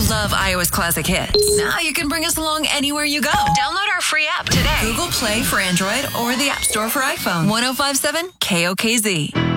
love Iowa's classic hits. Now you can bring us along anywhere you go. Download our free app today. Google Play for Android or the App Store for iPhone. 105.7 KOKZ.